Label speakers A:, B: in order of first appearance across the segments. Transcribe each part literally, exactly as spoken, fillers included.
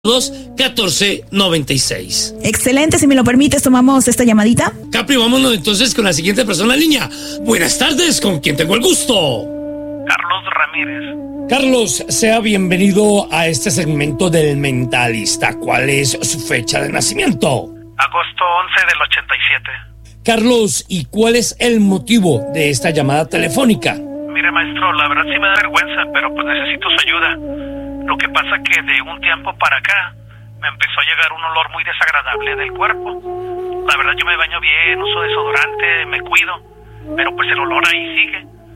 A: dos catorce noventa y seis.
B: Excelente, si me lo permites, tomamos esta llamadita.
A: Capri, vámonos entonces con la siguiente persona en línea. Buenas tardes, ¿con quién tengo el gusto?
C: Carlos Ramírez.
A: Carlos, sea bienvenido a este segmento del Mentalista. ¿Cuál es su fecha de nacimiento?
C: Agosto once del ochenta y siete.
A: Carlos, ¿y cuál es el motivo de esta llamada telefónica?
C: Mire, maestro, la verdad sí me da vergüenza, pero pues necesito su ayuda. Lo que pasa que de un tiempo para acá me empezó a llegar un olor muy desagradable del cuerpo. La verdad yo me baño bien, uso desodorante, me cuido, pero pues el olor ahí sigue.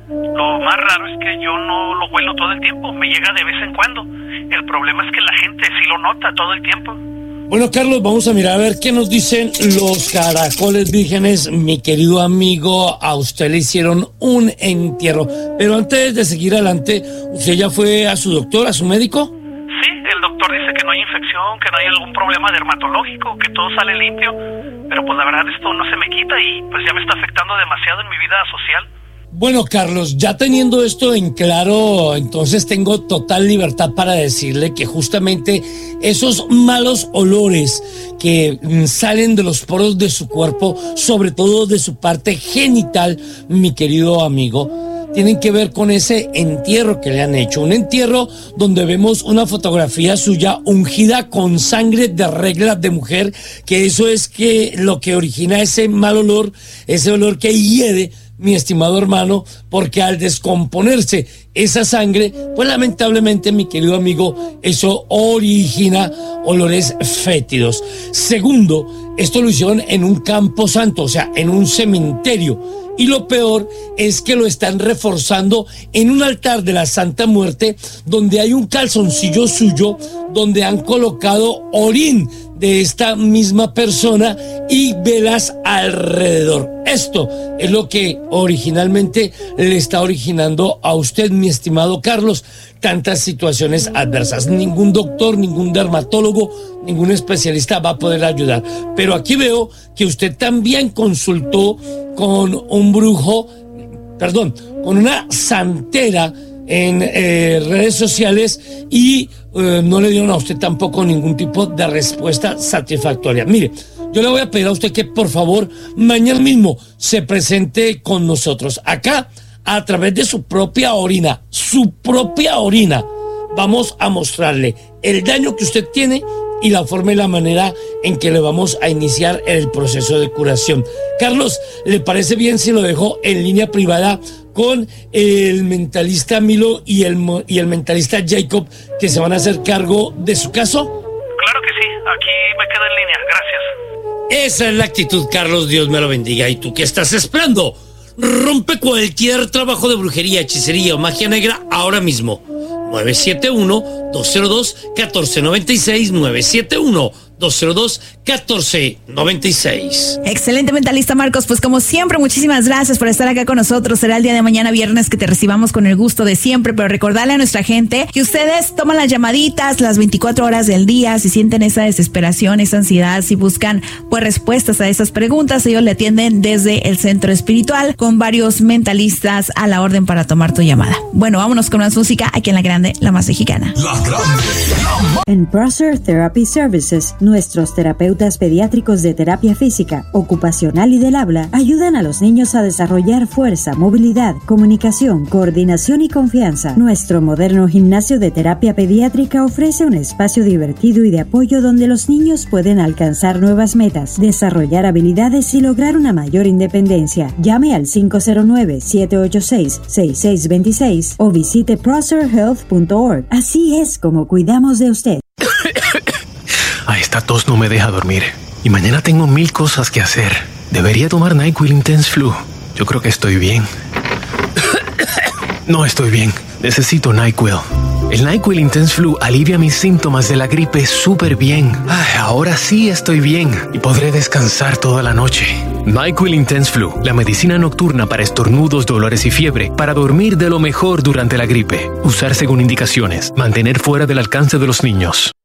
C: Lo más raro es que yo no lo huelo todo el tiempo, me llega de vez en cuando. El problema es que la gente sí lo nota todo el tiempo.
A: Bueno, Carlos, vamos a mirar a ver qué nos dicen los caracoles vírgenes. Mi querido amigo, a usted le hicieron un entierro. Pero antes de seguir adelante, ¿usted ya fue a su doctor, a su médico?
C: Sí, el doctor dice que no hay infección, que no hay algún problema dermatológico, que todo sale limpio. Pero pues la verdad esto no se me quita y pues ya me está afectando demasiado en mi vida social.
A: Bueno, Carlos, ya teniendo esto en claro, entonces tengo total libertad para decirle que justamente esos malos olores que salen de los poros de su cuerpo, sobre todo de su parte genital, mi querido amigo, tienen que ver con ese entierro que le han hecho. Un entierro donde vemos una fotografía suya ungida con sangre de regla de mujer, que eso es que lo que origina ese mal olor, ese olor que hiede, mi estimado hermano, porque al descomponerse esa sangre, pues lamentablemente, mi querido amigo, eso origina olores fétidos. Segundo, esto lo hicieron en un campo santo, o sea, en un cementerio. Y lo peor es que lo están reforzando en un altar de la Santa Muerte, donde hay un calzoncillo suyo, donde han colocado orín de esta misma persona y velas alrededor. Esto es lo que originalmente le está originando a usted, mi estimado Carlos, tantas situaciones adversas. Ningún doctor, ningún dermatólogo, ningún especialista va a poder ayudar. Pero aquí veo que usted también consultó con un brujo, perdón, con una santera en eh, redes sociales y eh, no le dieron a usted tampoco ningún tipo de respuesta satisfactoria. Mire, yo le voy a pedir a usted que por favor mañana mismo se presente con nosotros acá a través de su propia orina, su propia orina. Vamos a mostrarle el daño que usted tiene y la forma y la manera en que le vamos a iniciar el proceso de curación. Carlos, ¿le parece bien si lo dejo en línea privada con el mentalista Milo y el, y el mentalista Jacob, que se van a hacer cargo de su caso?
C: Claro que sí, aquí me quedo en línea, gracias.
A: Esa es la actitud, Carlos, Dios me lo bendiga. ¿Y tú qué estás esperando? Rompe cualquier trabajo de brujería, hechicería o magia negra ahora mismo. nueve siete uno, dos cero dos, uno cuatro nueve seis, nueve siete uno, dos cero dos, uno cuatro nueve seis.
B: Excelente, mentalista Marcos. Pues como siempre, muchísimas gracias por estar acá con nosotros. Será el día de mañana viernes que te recibamos con el gusto de siempre, pero recordarle a nuestra gente que ustedes toman las llamaditas las veinticuatro horas del día. Si sienten esa desesperación, esa ansiedad, si buscan pues respuestas a esas preguntas, ellos le atienden desde el centro espiritual con varios mentalistas a la orden para tomar tu llamada. Bueno, vámonos con más música aquí en La Grande, la más mexicana.
D: La Grande, la
E: En Prosser Therapy Services, nuestros terapeutas pediátricos de terapia física, ocupacional y del habla ayudan a los niños a desarrollar fuerza, movilidad, comunicación, coordinación y confianza. Nuestro moderno gimnasio de terapia pediátrica ofrece un espacio divertido y de apoyo donde los niños pueden alcanzar nuevas metas, desarrollar habilidades y lograr una mayor independencia. Llame al cinco cero nueve, siete ocho seis, seis seis dos seis o visite prosser health punto org. Así es como cuidamos de usted.
F: Ay, esta tos no me deja dormir. Y mañana tengo mil cosas que hacer. Debería tomar NyQuil Intense Flu. Yo creo que estoy bien. No estoy bien. Necesito NyQuil. El NyQuil Intense Flu alivia mis síntomas de la gripe súper bien. Ay, ahora sí estoy bien y podré descansar toda la noche. NyQuil Intense Flu, la medicina nocturna para estornudos, dolores y fiebre, para dormir de lo mejor durante la gripe. Usar según indicaciones. Mantener fuera del alcance de los niños.